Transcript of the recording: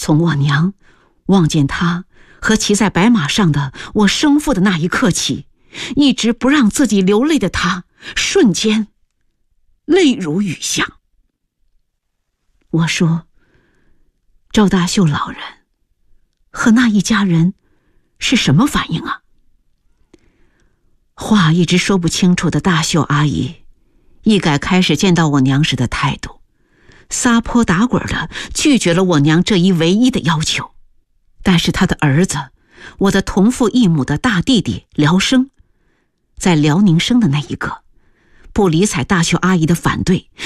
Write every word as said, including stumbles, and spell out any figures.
从我娘望见他和骑在白马上的我生父的那一刻起，一直不让自己流泪的他，瞬间泪如雨下。我说，赵大秀老人和那一家人是什么反应啊？话一直说不清楚的大秀阿姨一改开始见到我娘时的态度，撒泼打滚的拒绝了我娘这一唯一的要求。但是他的儿子，我的同父异母的大弟弟辽生，在辽宁生的那一个，不理睬大秀阿姨的反对，